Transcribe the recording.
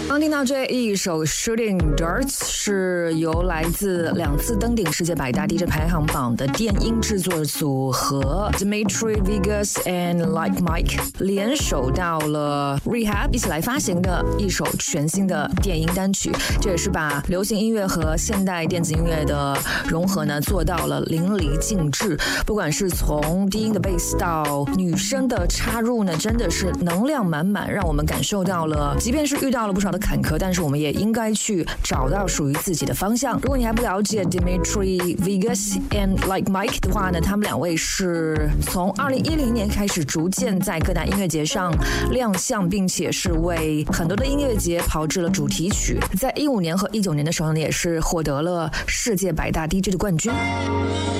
刚听到这一首 Shooting Darts 是由来自2次登顶世界百大 DJ 排行榜的电音制作组合 Dimitri Vegas and Like Mike 联手到了 Rehab 一起来发行的一首全新的电音单曲，这也是把流行音乐和现代电子音乐的融合呢做到了淋漓尽致。不管是从低音的 bass 到女生的插入呢，真的是能量满满，让我们感受到了即便是遇到了不少的坎坷，但是我们也应该去找到属于自己的方向。如果你还不了解 Dimitri Vegas and Like Mike 的话呢，他们2位是从2010年开始逐渐在各大音乐节上亮相，并且是为很多的音乐节炮制了主题曲。在15年和19年的时候呢，也是获得了世界百大 DJ 的冠军。